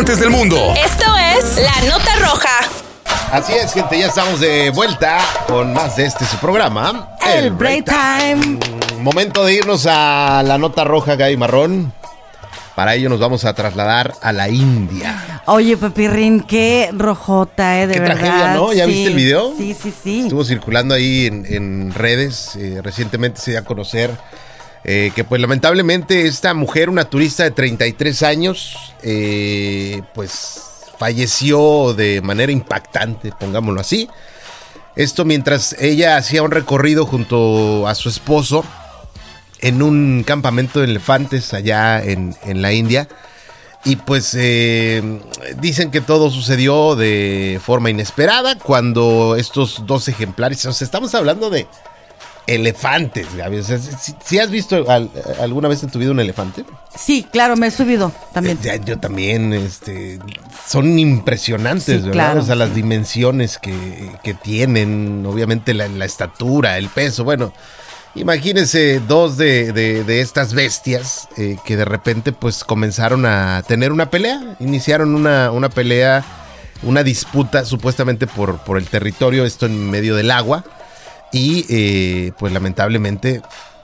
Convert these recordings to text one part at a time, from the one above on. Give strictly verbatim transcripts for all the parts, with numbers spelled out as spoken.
importantes del mundo. Esto es La Nota Roja. Así es, gente, ya estamos de vuelta con más de este su programa, El, el Break Time. Time. Momento de irnos a La Nota Roja, Gaby Marrón. Para ello nos vamos a trasladar a la India. Oye, Pepirrín, qué rojota, eh, de qué verdad. Qué tragedia, ¿no? ¿Ya sí, viste el video? Sí, sí, sí. Estuvo circulando ahí en, en redes. Eh, recientemente se dio a conocer eh, que, pues, lamentablemente esta mujer, una turista de treinta y tres años, eh, pues, falleció de manera impactante, pongámoslo así. Esto mientras ella hacía un recorrido junto a su esposo en un campamento de elefantes allá en, en la India. Y pues eh, dicen que todo sucedió de forma inesperada cuando estos dos ejemplares, o sea, estamos hablando de elefantes, Gaby. O sea, ¿sí, sí has visto al, alguna vez en tu vida un elefante? Sí, claro, me he subido también. Eh, yo también, este, son impresionantes, sí, ¿verdad? Claro, o sea, sí. las dimensiones que, que tienen, obviamente la, la estatura, el peso, bueno. Imagínense dos de, de, de estas bestias eh, que de repente pues comenzaron a tener una pelea, iniciaron una, una pelea, una disputa supuestamente por, por el territorio, esto en medio del agua, y eh, pues lamentablemente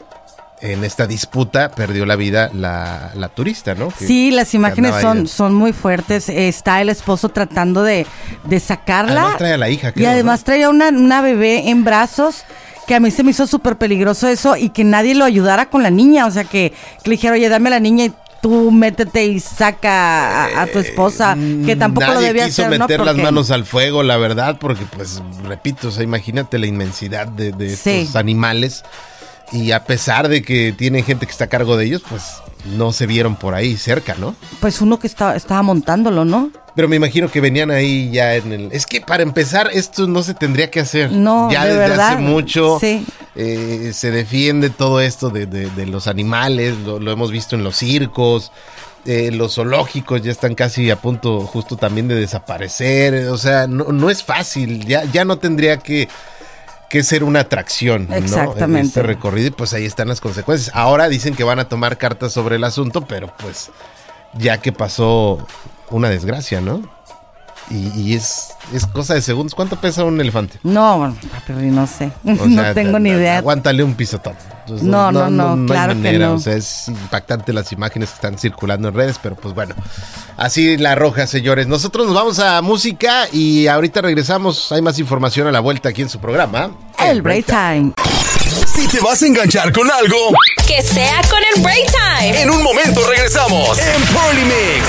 en esta disputa perdió la vida la, la turista, ¿no? Que, sí, las imágenes son, ahí. son muy fuertes. Está el esposo tratando de, de sacarla. Además trae a la hija, creo, y además ¿no? traía una, una bebé en brazos. Que a mí se me hizo súper peligroso eso y que nadie lo ayudara con la niña. O sea, que, que le dijera, oye, dame la niña y tú métete y saca a, a tu esposa. Eh, que tampoco nadie lo debía quiso hacer, meter ¿no? las Porque... manos al fuego, la verdad, porque pues, repito, o sea, imagínate la inmensidad de, de sí. estos animales. Y a pesar de que tienen gente que está a cargo de ellos, pues no se vieron por ahí cerca, ¿no? Pues uno que estaba, estaba montándolo, ¿no? Pero me imagino que venían ahí ya en el... Es que para empezar, esto no se tendría que hacer. No, ya de desde verdad, hace mucho sí. eh, se defiende todo esto de, de, de los animales, lo, lo hemos visto en los circos, eh, los zoológicos ya están casi a punto justo también de desaparecer. O sea, no, no es fácil, ya, ya no tendría que... que ser una atracción, ¿no? Exactamente. En este recorrido, y pues ahí están las consecuencias. Ahora dicen que van a tomar cartas sobre el asunto, pero pues ya que pasó una desgracia, ¿no? Y, y es, es cosa de segundos. ¿Cuánto pesa un elefante? No, papi, no sé. O no sea, tengo da, ni da, idea. Aguántale un pisotón. Entonces, no, no, no, no, no, claro hay manera. que no. O sea, es impactante las imágenes que están circulando en redes, pero pues bueno, así La Roja, señores. Nosotros nos vamos a música y ahorita regresamos. Hay más información a la vuelta aquí en su programa. El, el Break Time. Si te vas a enganchar con algo, que sea con el Break Time. En un momento regresamos en Polymix.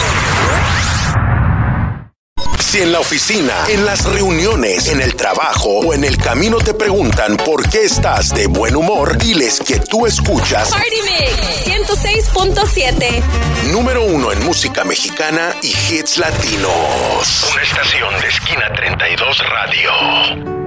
Si en la oficina, en las reuniones, en el trabajo o en el camino te preguntan por qué estás de buen humor, diles que tú escuchas Party Mix ciento seis punto siete. Número uno en música mexicana y hits latinos. Una estación de Esquina treinta y dos Radio.